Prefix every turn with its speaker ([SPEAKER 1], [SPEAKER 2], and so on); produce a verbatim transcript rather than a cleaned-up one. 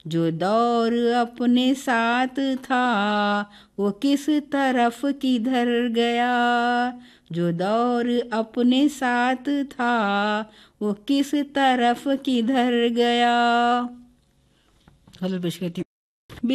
[SPEAKER 1] जो दौर अपने साथ था वो किस तरफ किधर गया, जो दौर अपने साथ था वो किस तरफ किधर गया। हेलो पेश करती हूँ।